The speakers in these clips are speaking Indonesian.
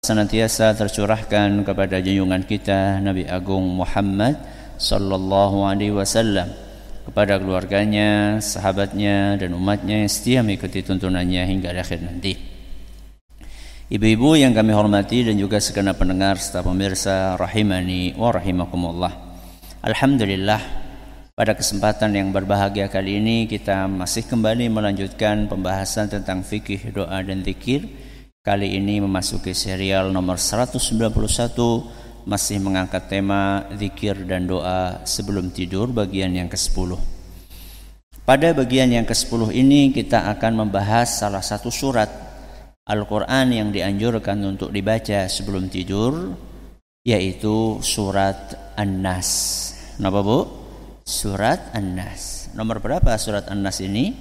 senantiasa tercurahkan kepada junjungan kita Nabi Agung Muhammad sallallahu alaihi wasallam, kepada keluarganya, sahabatnya dan umatnya yang setia mengikuti tuntunannya hingga akhir nanti. Ibu-ibu yang kami hormati dan juga segenap pendengar serta pemirsa rahimani wa rahimakumullah. Alhamdulillah, pada kesempatan yang berbahagia kali ini kita masih kembali melanjutkan pembahasan tentang fikih doa dan zikir. Kali ini memasuki serial nomor 191, masih mengangkat tema zikir dan doa sebelum tidur bagian yang ke-10. Pada bagian yang ke-10 ini kita akan membahas salah satu surat Al-Quran yang dianjurkan untuk dibaca sebelum tidur, yaitu surat An-Nas. Kenapa Bu? Surat An-Nas. Nomor berapa surat An-Nas ini?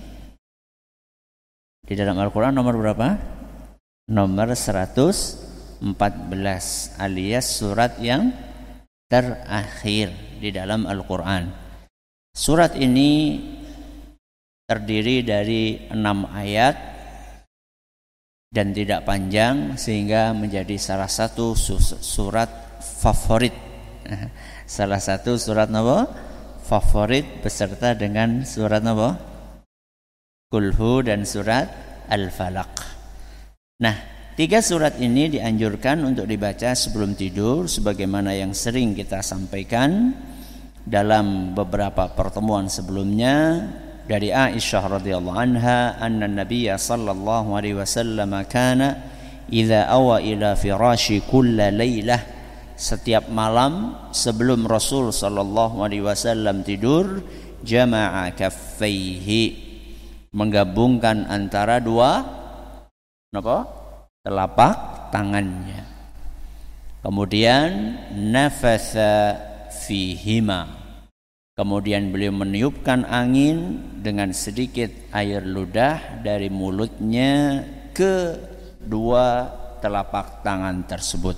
Di dalam Al-Quran nomor berapa? Nomor 114, alias surat yang terakhir di dalam Al-Quran. Surat ini terdiri dari 6 ayat dan tidak panjang, sehingga menjadi salah satu surat favorit. Salah satu surat apa? Favorit beserta dengan surat apa? Kulhu dan surat Al-Falaq. Nah, 3 surat ini dianjurkan untuk dibaca sebelum tidur, sebagaimana yang sering kita sampaikan dalam beberapa pertemuan sebelumnya dari Aisyah radhiyallahu anha, anna Nabiyya sallallahu alaihi wasallam kana idza awa ila firashi kulla lailah, setiap malam sebelum Rasul sallallahu alaihi wasallam tidur, jama'a kaffaihi, menggabungkan antara dua telapak tangannya. Kemudian nafatha fihima, kemudian beliau meniupkan angin dengan sedikit air ludah dari mulutnya ke dua telapak tangan tersebut.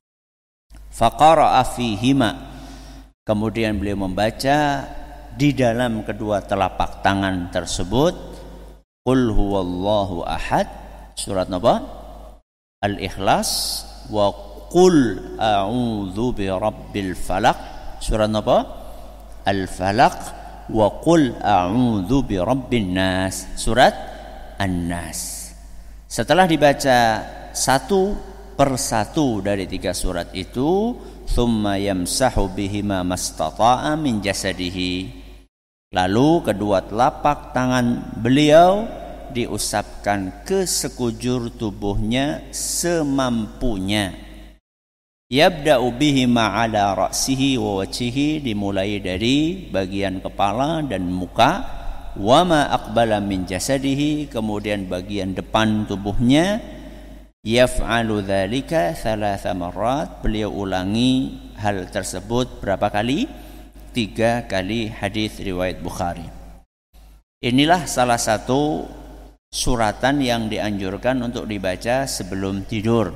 Faqara'a fihima, kemudian beliau membaca di dalam kedua telapak tangan tersebut Qul huwallahu ahad, surat apa? Al-Ikhlas, wa Qul a'udzu birabbil falaq, surat apa? Al-Falaq, wa Qul a'udzu birabbin nas, surat An-Nas. Setelah dibaca satu persatu dari 3 surat itu, thumma yamsahu bihima mastata'a min jasadihi, lalu kedua telapak tangan beliau diusapkan ke sekujur tubuhnya semampunya. Yabda'u bihima ala ra'sihi wa wajhihi, dimulai dari bagian kepala dan muka, wa ma aqbala min jasadihi, kemudian bagian depan tubuhnya. Yaf'alu dzalika 3 marrat, beliau ulangi hal tersebut berapa kali? 3 kali, hadis riwayat Bukhari. Inilah salah satu suratan yang dianjurkan untuk dibaca sebelum tidur.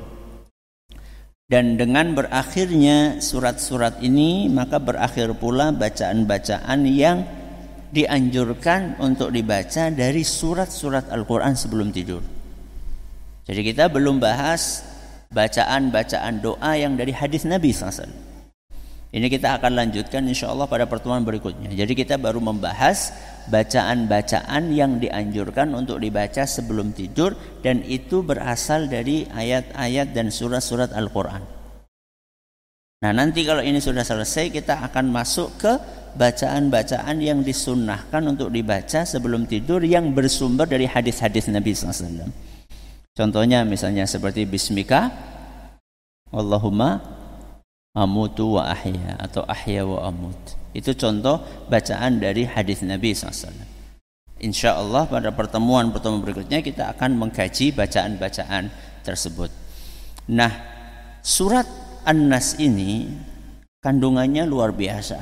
Dan dengan berakhirnya surat-surat ini, maka berakhir pula bacaan-bacaan yang dianjurkan untuk dibaca dari surat-surat Al-Quran sebelum tidur. Jadi kita belum bahas bacaan-bacaan doa yang dari hadis Nabi SAW. Ini kita akan lanjutkan insyaAllah pada pertemuan berikutnya. Jadi kita baru membahas bacaan-bacaan yang dianjurkan untuk dibaca sebelum tidur, dan itu berasal dari ayat-ayat dan surat-surat Al-Quran. Nah, nanti kalau ini sudah selesai, kita akan masuk ke bacaan-bacaan yang disunnahkan untuk dibaca sebelum tidur yang bersumber dari hadis-hadis Nabi SAW. Contohnya misalnya seperti Bismika Allahumma amutu wa ahya, atau ahya wa amut. Itu contoh bacaan dari hadis Nabi SAW. Insya Allah pada pertemuan-pertemuan berikutnya kita akan mengkaji bacaan-bacaan tersebut. Nah, surat An-Nas ini kandungannya luar biasa,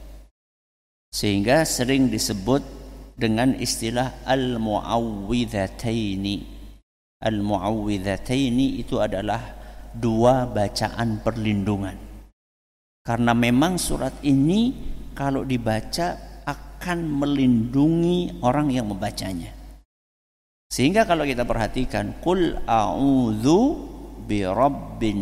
sehingga sering disebut dengan istilah al-mu'awwidhataini. Al-mu'awwidhataini itu adalah 2 bacaan perlindungan. Karena memang surat ini kalau dibaca akan melindungi orang yang membacanya. Sehingga kalau kita perhatikan, Qul a'udzu bi rabbin